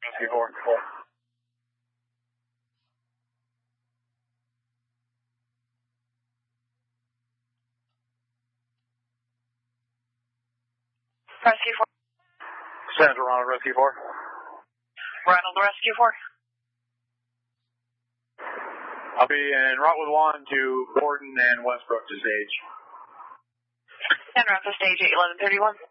Rescue 4. Rescue 4. Sandra Ronald, Rescue 4. Ronald, Rescue 4. I'll be en route with Juan to Borden and Westbrook to stage. En route to stage 81131.